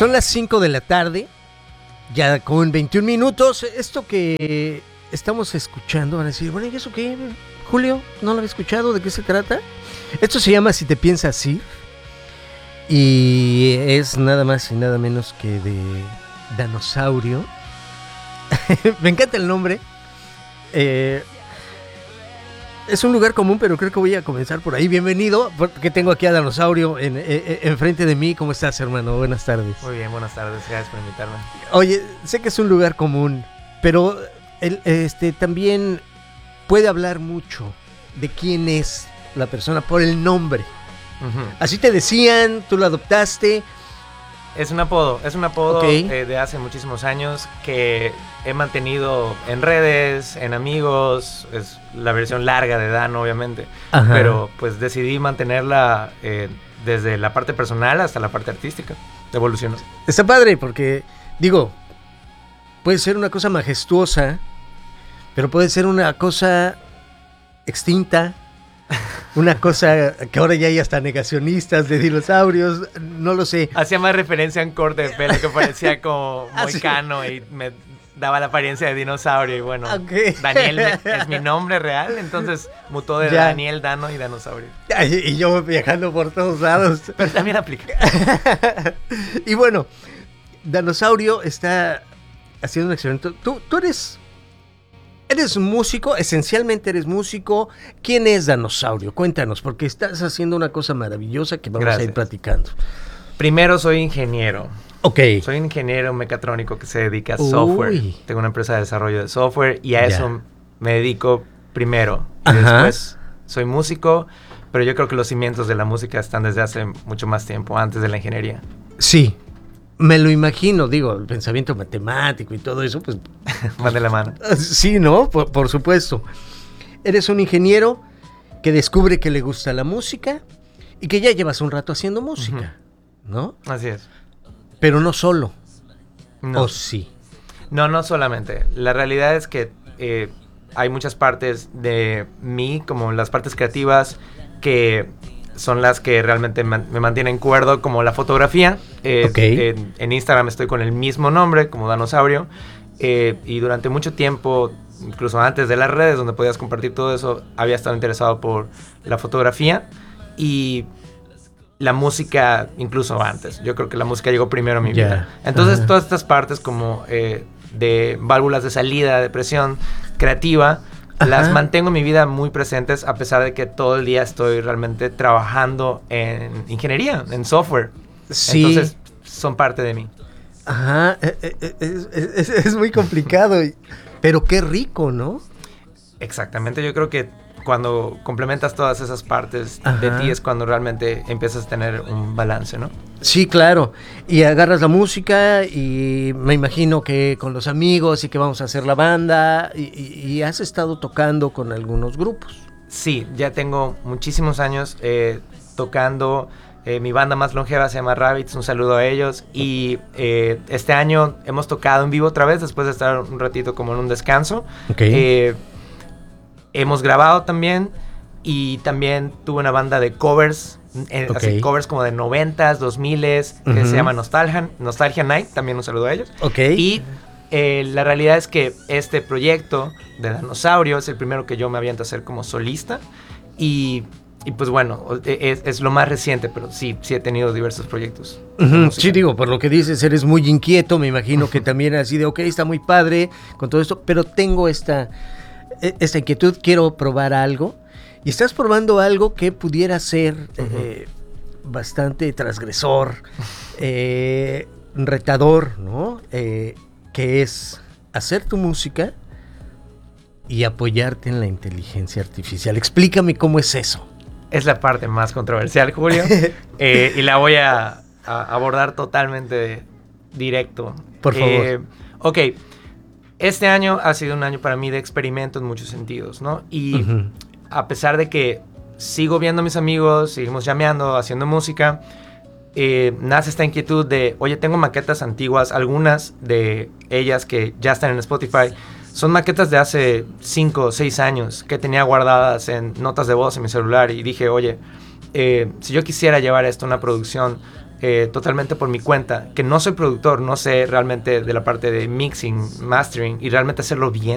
Son las 5 de la tarde, ya con 21 minutos. Esto que estamos escuchando, van a decir, bueno, ¿y eso qué, Julio? ¿No lo había escuchado? ¿De qué se trata? Esto se llama Si te piensas ir, y es nada más y nada menos que de Danosaurio. Me encanta el nombre. Es un lugar común, pero creo que voy a comenzar por ahí. Bienvenido, porque tengo aquí a Danosaurio enfrente de mí. ¿Cómo estás, hermano? Buenas tardes. Muy bien, buenas tardes. Gracias por invitarme. Oye, sé que es un lugar común, pero también puede hablar mucho de quién es la persona por el nombre. Uh-huh. Así te decían, tú lo adoptaste. Es un apodo Okay. De hace muchísimos años que he mantenido en redes, en amigos. Es la versión larga de Dan, obviamente. Ajá. Pero pues decidí mantenerla desde la parte personal hasta la parte artística. Evolucionó. Está padre porque, digo, puede ser una cosa majestuosa, pero puede ser una cosa extinta. Una cosa que ahora ya hay hasta negacionistas de dinosaurios, no lo sé. Hacía más referencia a un corte de pelo que parecía como ¿Sí? moicano y me daba la apariencia de dinosaurio. Y bueno, Okay. Daniel es mi nombre real, entonces mutó de Ya. Daniel, Dano y Danosaurio. Y yo viajando por todos lados. Pero también aplica. Y bueno, Danosaurio está haciendo un experimento. Tú eres músico, esencialmente eres músico. ¿Quién es Danosaurio? Cuéntanos, porque estás haciendo una cosa maravillosa que vamos a ir platicando. Primero soy ingeniero. Ok. Soy un ingeniero mecatrónico que se dedica a Uy. software. Tengo una empresa de desarrollo de software y a Ya. eso me dedico primero. Y Ajá. después soy músico, pero yo creo que los cimientos de la música están desde hace mucho más tiempo, antes de la ingeniería. Sí, me lo imagino, digo, el pensamiento matemático y todo eso, pues Van de la mano. sí, ¿no? Por supuesto. Eres un ingeniero que descubre que le gusta la música y que ya llevas un rato haciendo música, ¿no? Así es. Pero no solo. No. ¿O sí? No solamente. La realidad es que hay muchas partes de mí, como las partes creativas, que son las que realmente me mantienen cuerdo, como la fotografía. Ok. En Instagram estoy con el mismo nombre, como Danosaurio, y durante mucho tiempo, incluso antes de las redes donde podías compartir todo eso, había estado interesado por la fotografía y la música incluso antes. Yo creo que la música llegó primero a mi vida. Entonces, Ajá. todas estas partes como de válvulas de salida, de presión creativa, las Ajá. mantengo en mi vida muy presentes, a pesar de que todo el día estoy realmente trabajando en ingeniería, en software. Sí. Entonces, son parte de mí. Ajá, es muy complicado, pero qué rico, ¿no? Exactamente, yo creo que cuando complementas todas esas partes Ajá. de ti es cuando realmente empiezas a tener un balance, ¿no? Sí, claro. Y agarras la música y me imagino que con los amigos y que vamos a hacer la banda y has estado tocando con algunos grupos. Sí, ya tengo muchísimos años tocando. Mi banda más longeva se llama Rabbits, un saludo a ellos. Y este año hemos tocado en vivo otra vez después de estar un ratito como en un descanso. Okay. Hemos grabado también y también tuve una banda de covers, así, covers como de 90s, 2000s, que se llama Nostalgia Night, también un saludo a ellos. Okay. Y la realidad es que este proyecto de Danosaurio es el primero que yo me aviento a hacer como solista y pues bueno, es lo más reciente, pero sí he tenido diversos proyectos. Sí, digo, por lo que dices, eres muy inquieto, me imagino que también así de, ok, está muy padre con todo esto, pero tengo esta inquietud, quiero probar algo, y estás probando algo que pudiera ser bastante transgresor, retador, ¿no? Que es hacer tu música y apoyarte en la inteligencia artificial. Explícame cómo es eso. Es la parte más controversial, Julio, y la voy a abordar totalmente directo. Por favor. Ok, este año ha sido un año para mí de experimento en muchos sentidos, ¿no? Y a pesar de que sigo viendo a mis amigos, seguimos llameando, haciendo música, nace esta inquietud de, oye, tengo maquetas antiguas, algunas de ellas que ya están en Spotify, son maquetas de hace 5 o 6 años que tenía guardadas en notas de voz en mi celular y dije, oye, si yo quisiera llevar esto a una producción totalmente por mi cuenta, que no soy productor, no sé realmente de la parte de mixing, mastering y realmente hacerlo bien.